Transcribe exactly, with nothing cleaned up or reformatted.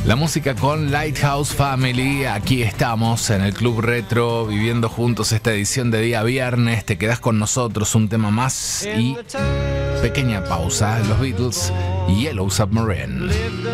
La música con Lighthouse Family. Aquí estamos en el Club Retro, viviendo juntos esta edición de día viernes. Te quedás con nosotros, un tema más y pequeña pausa. Los Beatles, Yellow Submarine.